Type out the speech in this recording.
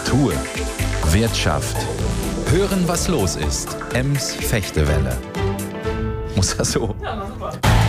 Kultur, Wirtschaft. Hören, was los ist. Ems Fechtewelle. Muss das so? Ja, super.